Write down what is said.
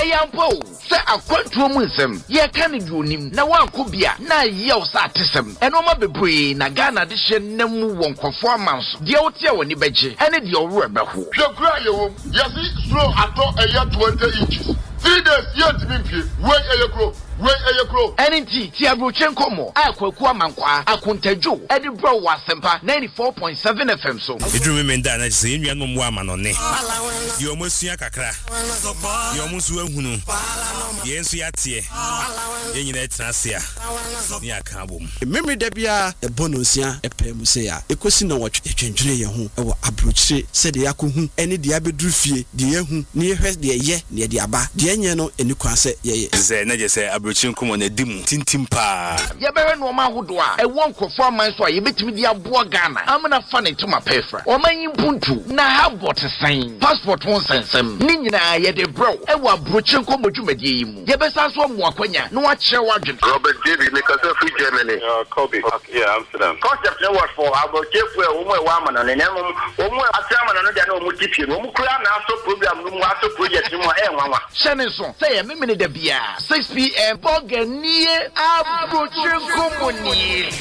yampo se akwantuo mu nsem ye ka ne duonim na wankobia na yew sa atesem enoma bebree na Ghana de hye namu wonkofo amanso de wotia woni beje ene de owro beho hwekura yewo yesi slow ato eya 20 inches 3 days yet me pie we eyekro Enti ti abrochen komo akwaku amankwa akontadwo edi bro wasempa 94.7 FM so edrume menda na se enua no mo amanone ye omosua kakra ye omusu ahunu ye nsu yatie ye nyina etrasia ni aka bom memory da bia ebonosia epemu se ya ekosi na wotwe twentwere ye ho ewo abrochire se de yakohu ene de abedru fie de yehu ne yehwe de ye ne de aba de enye no eni kwanse ye ze na je se abrochire komo na dimu tintim pa ye bere no ma hodo a ewo nkofo aman so a ye betimi de abo Ghana amna fa ne tuma pefra omanyi mpuntu na habot sign passport won sensem ni nyina ye de bro ewo abrochire komo dwumadie yi mu ye besa so mo akwanya no a kire wadwen Robert David because free Germany Kobe yeah Amsterdam concept no what for abrochire fu e wo mo e wa amana ne nemu wo mo atrama no de na wo mo tipie wo mo kura na aso program no mo aso project mo e nwanwa shene so say ye memene da bia 6 p.m. Boganie abrochire komo ni